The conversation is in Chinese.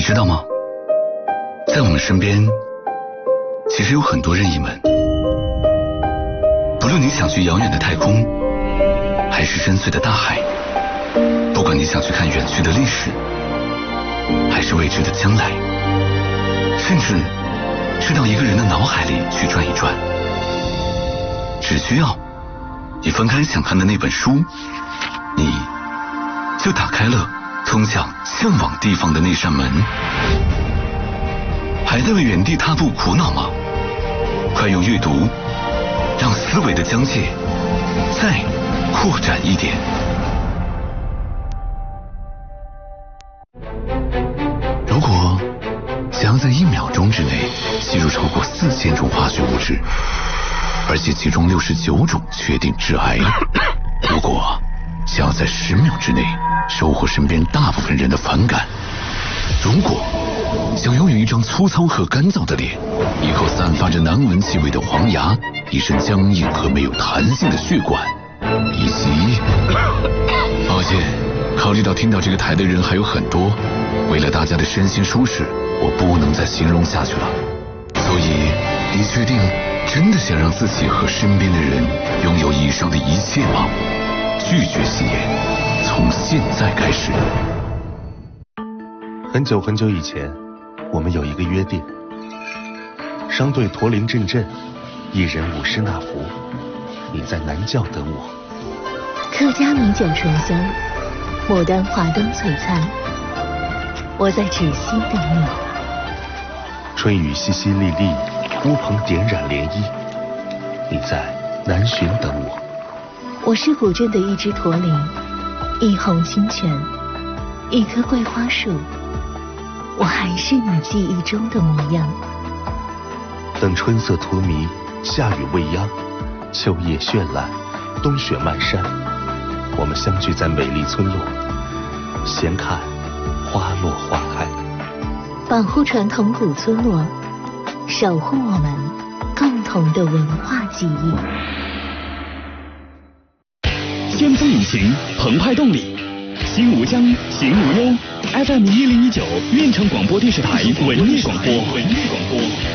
你知道吗？在我们身边，其实有很多任意门。不论你想去遥远的太空，还是深邃的大海，不管你想去看远去的历史，还是未知的将来，甚至是到一个人的脑海里去转一转，只需要你翻开想看的那本书，你就打开了通向向往地方的那扇门。还在为原地踏步苦恼吗？快用阅读让思维的疆界再扩展一点。如果想要在1秒钟之内吸入超过4000种化学物质，而且其中69种确定致癌，如果想要在10秒之内收获身边大部分人的反感，如果想拥有一张粗糙和干燥的脸，一口散发着难闻气味的黄牙，一身僵硬和没有弹性的血管，以及……抱歉，考虑到听到这个台的人还有很多，为了大家的身心舒适，我不能再形容下去了。所以，你确定真的想让自己和身边的人拥有以上的一切吗？拒绝吸烟，从现在开始。 很久很久以前，我们有一个约定：商队驼铃阵阵，一人舞狮那服，你在南窖等我。 客家米酒醇香，牡丹华灯璀璨，我在芷溪等你。 春雨淅淅沥沥，乌篷点染涟漪，你在南浔等我。 我是古镇的一只驼铃，一泓清泉，一棵桂花树，我还是你记忆中的模样。 等春色荼蘼，夏雨未央，秋叶绚烂，冬雪漫山，我们相聚在美丽村落，闲看花落花开。 保护传统古村落，守护我们共同的文化记忆。 先锋引擎，澎湃动力，心无疆，行无忧。FM 1019，运城广播电视台文艺广播。